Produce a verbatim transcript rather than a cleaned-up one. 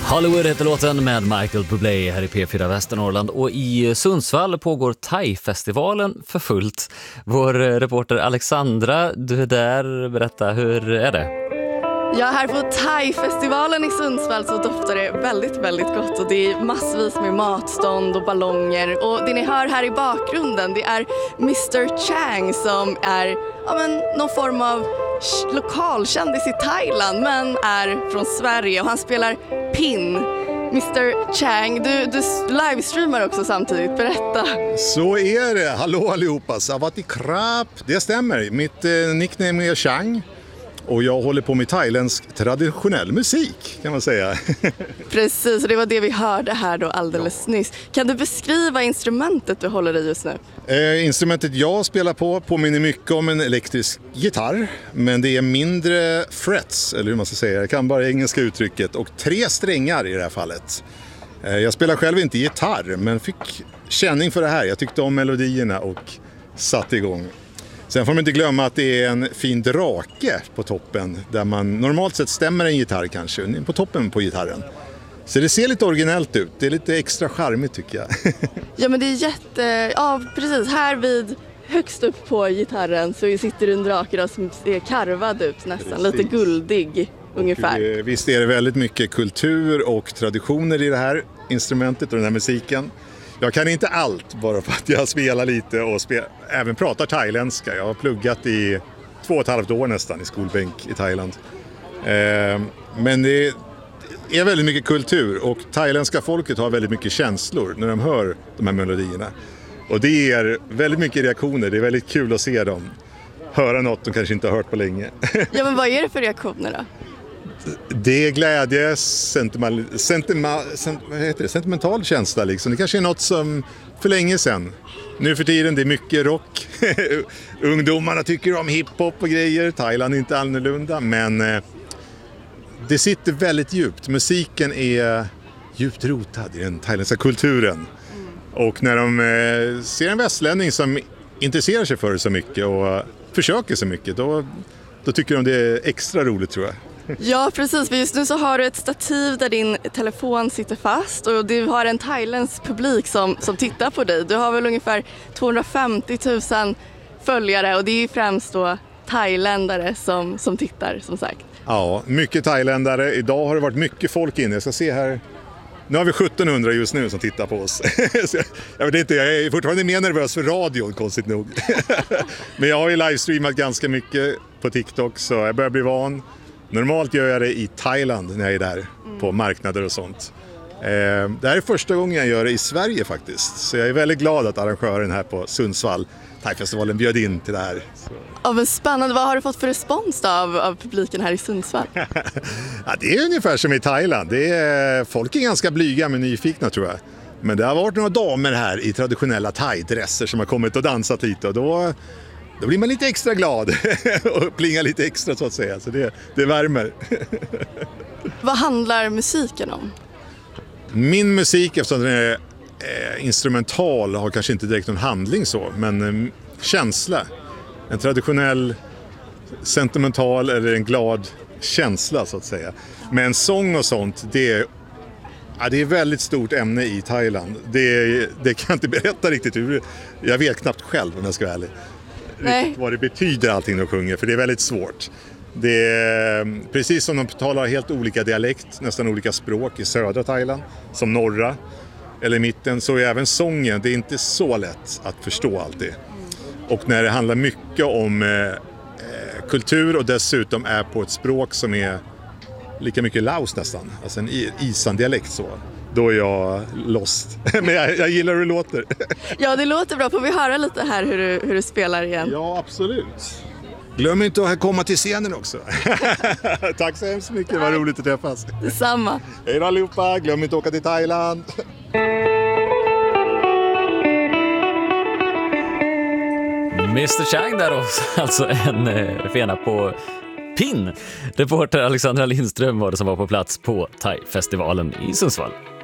Hollywood heter låten med Michael Bublé här i P fyra Västernorrland, och i Sundsvall pågår Thai-festivalen för fullt. Vår reporter Alexandra, du är där, berätta, hur är det? Ja, här på Thai-festivalen i Sundsvall så doftar det väldigt, väldigt gott, och det är massvis med matstånd och ballonger. Och det ni hör här i bakgrunden, det är mister Chang som är ja, men, någon form av lokalkändis i Thailand men är från Sverige, och han spelar pin. mister Chang, du, du livestreamar också samtidigt, berätta. Så är det, hallå allihopa, Savati Krap, det stämmer. Mitt eh, nickname är Chang. Och jag håller på med thailändsk traditionell musik, kan man säga. Precis, och det var det vi hörde här då alldeles ja. nyss. Kan du beskriva instrumentet du håller i just nu? Eh, instrumentet jag spelar på påminner mycket om en elektrisk gitarr. Men det är mindre frets, eller hur man ska säga. Jag kan bara engelska uttrycket. Och tre strängar i det här fallet. Eh, jag spelar själv inte gitarr, men fick känning för det här. Jag tyckte om melodierna och satte igång. Sen får man inte glömma att det är en fin drake på toppen, där man normalt sett stämmer en gitarr kanske, på toppen på gitarren. Så det ser lite originellt ut, det är lite extra charmigt tycker jag. Ja, men det är jätte... Ja, precis. Här vid högst upp på gitarren så sitter en drake då, som ser karvad ut nästan, precis. Lite guldig ungefär. Och visst är det väldigt mycket kultur och traditioner i det här instrumentet och den här musiken. Jag kan inte allt, bara för att jag spelar lite och spel, även pratar thailändska. Jag har pluggat i två och ett halvt år nästan i skolbänk i Thailand. Eh, men det är väldigt mycket kultur, och thailändska folket har väldigt mycket känslor när de hör de här melodierna. Och det ger väldigt mycket reaktioner, det är väldigt kul att se dem höra något de kanske inte har hört på länge. Ja, men vad är det för reaktioner då? Det är glädje, sentimental, sentimental, vad heter det? Sentimental känsla liksom. Det kanske är något som för länge sedan. Nu för tiden det är mycket rock. Ungdomarna tycker om hiphop och grejer. Thailand är inte annorlunda, men eh, det sitter väldigt djupt. Musiken är djupt rotad i den thailändska kulturen. Mm. Och när de eh, ser en västlänning som intresserar sig för det så mycket och försöker så mycket, då, då tycker de det är extra roligt, tror jag. Ja, precis. För just nu så har du ett stativ där din telefon sitter fast, och du har en thailändsk publik som, som tittar på dig. Du har väl ungefär tvåhundrafemtio tusen följare, och det är ju främst då thailändare som, som tittar, som sagt. Ja, mycket thailändare. Idag har det varit mycket folk inne. Jag ska se här. Nu har vi sjuttonhundra just nu som tittar på oss. jag vet inte, jag är fortfarande mer nervös för radion, konstigt nog. Men jag har ju livestreamat ganska mycket på TikTok, så jag börjar bli van. Normalt gör jag det i Thailand när jag är där mm. på marknader och sånt. Eh, det här är första gången jag gör det i Sverige faktiskt. Så jag är väldigt glad att arrangören här på Sundsvall, Thai-festivalen, bjöd in till det här. Så. Ja, men spännande. Vad har du fått för respons då av, av publiken här i Sundsvall? Ja, det är ungefär som i Thailand. Det är, folk är ganska blyga men nyfikna, tror jag. Men det har varit några damer här i traditionella thai-dresser som har kommit och dansat lite, och då... Då blir man lite extra glad och plingar lite extra, så att säga. Så det, det värmer. Vad handlar musiken om? Min musik, eftersom den är eh, instrumental, har kanske inte direkt någon handling så. Men eh, känsla. En traditionell, sentimental eller en glad känsla, så att säga. Men sång och sånt, det är, ja, det är väldigt stort ämne i Thailand. Det, det kan jag inte berätta riktigt hur. Jag vet knappt själv, om jag ska vara ärlig. Riktigt vad det betyder allting de sjunger, för det är väldigt svårt. Det är, precis som de talar helt olika dialekt, nästan olika språk i södra Thailand som norra eller mitten, så är även sången, det är inte så lätt att förstå alltid. Och när det handlar mycket om eh, kultur och dessutom är på ett språk som är lika mycket laos nästan, alltså en isan-dialekt så. Då är jag lost. Men jag, jag gillar hur det låter. Ja, det låter bra. Får vi höra lite här hur du, hur du spelar igen? Ja, absolut. Glöm inte att komma till scenen också. Tack så hemskt mycket, vad roligt att träffas. Detsamma. Hej då allihopa, glöm inte att åka till Thailand. mister Chang där också, alltså en eh, fena på pin. Reporter Alexandra Lindström var det som var på plats på Thai-festivalen i Sundsvall.